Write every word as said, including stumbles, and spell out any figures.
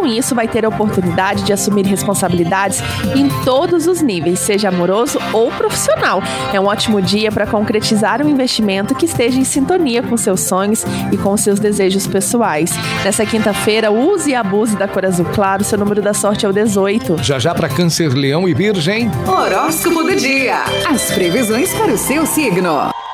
com isso vai ter a oportunidade de assumir responsabilidades em todos os níveis, seja amoroso ou profissional. É um ótimo dia para concretizar um investimento que esteja em sintonia com seus sonhos e com seus desejos pessoais. Nessa quinta-feira, use e abuse da cor azul claro, seu número da sorte é o dezoito. Já já para Câncer, Leão e Virgem. Horóscopo do dia. As previsões para o seu signo.